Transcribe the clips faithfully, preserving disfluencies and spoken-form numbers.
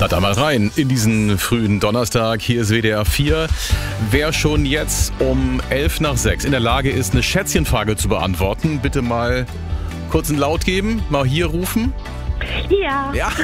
Na da mal rein in diesen frühen Donnerstag. Hier ist W D R vier. Wer schon jetzt um elf nach sechs in der Lage ist, eine Schätzchenfrage zu beantworten, bitte mal kurz einen Laut geben, mal hier rufen. Ja. Ja,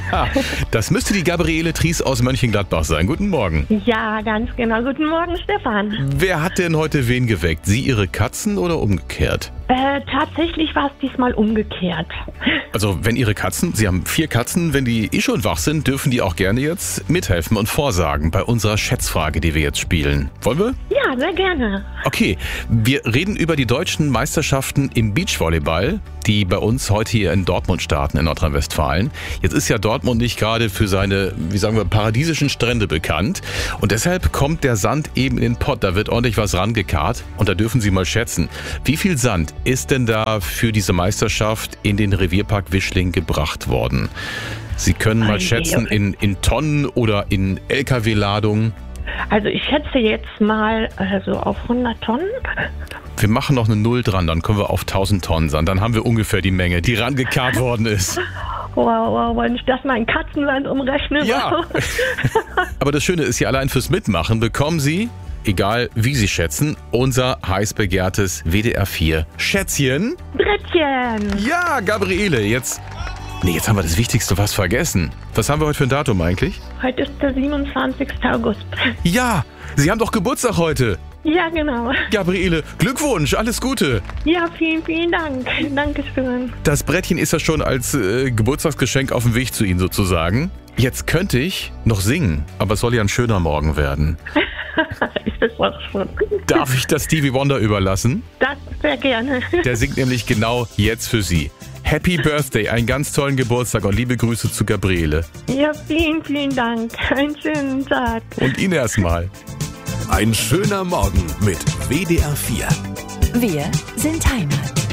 das müsste die Gabriele Tries aus Mönchengladbach sein. Guten Morgen. Ja, ganz genau. Guten Morgen, Stefan. Wer hat denn heute wen geweckt? Sie, Ihre Katzen oder umgekehrt? Äh, tatsächlich war es diesmal umgekehrt. Also wenn Ihre Katzen, Sie haben vier Katzen, wenn die eh schon wach sind, dürfen die auch gerne jetzt mithelfen und vorsagen bei unserer Schätzfrage, die wir jetzt spielen. Wollen wir? Ja, sehr gerne. Okay, wir reden über die deutschen Meisterschaften im Beachvolleyball, die bei uns heute hier in Dortmund starten, in Nordrhein-Westfalen. Jetzt ist ja Dortmund nicht gerade für seine, wie sagen wir, paradiesischen Strände bekannt. Und deshalb kommt der Sand eben in den Pott. Da wird ordentlich was rangekarrt. Und da dürfen Sie mal schätzen, wie viel Sand ist denn da für diese Meisterschaft in den Revierpark Wischling gebracht worden? Sie können mal Okay, schätzen okay. in, in Tonnen oder in L K W-Ladungen. Also ich schätze jetzt mal also auf hundert Tonnen. Wir machen noch eine Null dran, dann kommen wir auf tausend Tonnen Sand. Dann haben wir ungefähr die Menge, die rangekarrt worden ist. Wow, wow, wenn ich das mal in Katzenland umrechne. Ja. Aber das Schöne ist ja, allein fürs Mitmachen bekommen Sie, egal wie Sie schätzen, unser heiß begehrtes W D R vier Schätzchen. Brettchen. Ja, Gabriele, jetzt... Nee, jetzt haben wir das Wichtigste fast vergessen. Was haben wir heute für ein Datum eigentlich? Heute ist der siebenundzwanzigster August. Ja, Sie haben doch Geburtstag heute. Ja, genau. Gabriele, Glückwunsch, alles Gute. Ja, vielen, vielen Dank. Dankeschön. Das Brettchen ist ja schon als äh, Geburtstagsgeschenk auf dem Weg zu Ihnen sozusagen. Jetzt könnte ich noch singen, aber es soll ja ein schöner Morgen werden. Ist das auch schon? Darf ich das Stevie Wonder überlassen? Das sehr gerne. Der singt nämlich genau jetzt für Sie. Happy Birthday, einen ganz tollen Geburtstag und liebe Grüße zu Gabriele. Ja, vielen, vielen Dank. Einen schönen Tag. Und Ihnen erstmal. Ein schöner Morgen mit W D R vier. Wir sind Heimat.